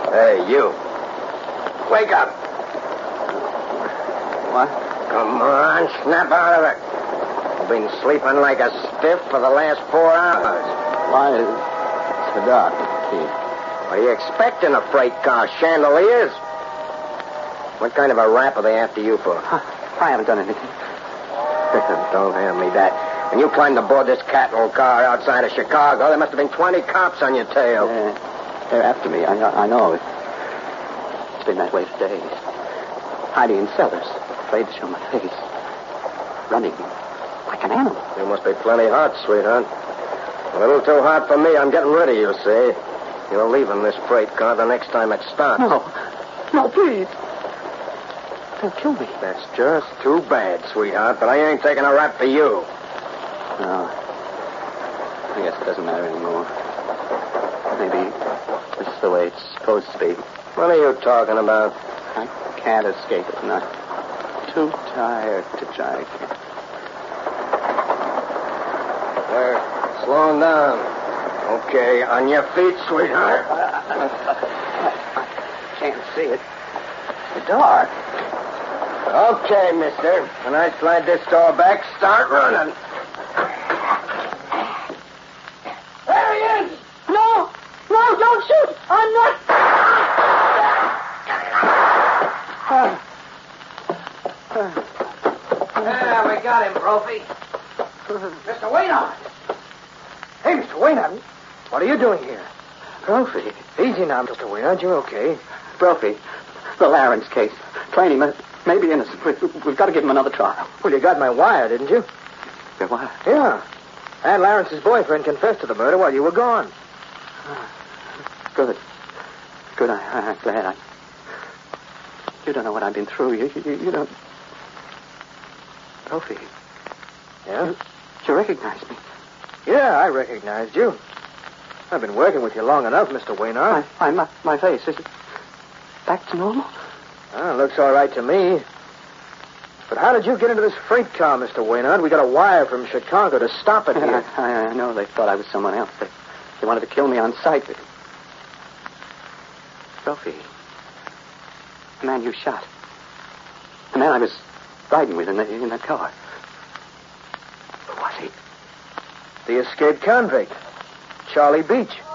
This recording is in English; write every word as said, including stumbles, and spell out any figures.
Hey, you. Wake up. What? Come on, snap out of it. You've been sleeping like a stiff for the last four hours. Why? It's the dark, Chief. What do you expect in a freight car? Chandeliers? What kind of a rap are they after you for? I haven't done anything. Don't hand me that. When you climbed aboard this cattle car outside of Chicago, there must have been twenty cops on your tail. Yeah, they're after me. I, I know. It's been that way for days. Hiding in cellars, afraid to show my face. Running like an animal. You must be plenty hot, sweetheart. A little too hot for me. I'm getting rid of you, see? You're leaving this freight car the next time it starts. No. No, please. They'll kill me. That's just too bad, sweetheart, but I ain't taking a rap for you. No. I guess it doesn't matter anymore. Maybe this is the way it's supposed to be. What are you talking about? I can't escape it, and I'm too tired to try again. We're slowing down. Okay, on your feet, sweetheart. I can't see it. It's dark. Okay, mister. When I slide this door back, start running. There he is! No! No, don't shoot! I'm not... Yeah, we got him, Brophy. Mister Waynard. Hey, Mister Waynard, what are you doing here? Brophy. Easy now, Mister Waynard. You're okay. Brophy. The Lawrence case. Plain he may be innocent. We, we've got to give him another trial. Well, you got my wire, didn't you? Your wire? Yeah. Ann Lawrence's boyfriend confessed to the murder while you were gone. Good. Good. I, I'm glad. I, you don't know what I've been through. You, you, you don't... Brophy. Yeah? You, you recognize me. Yeah, I recognized you. I've been working with you long enough, Mister Waynard. My, my, my face, is it back to normal? Well, it looks all right to me. But how did you get into this freight car, Mister Waynard? We got a wire from Chicago to stop it here. I, I know they thought I was someone else. They, they wanted to kill me on sight. Brophy. The man you shot. The man I was riding with in, the, in that car. Who was he? The escaped convict, Charlie Beach.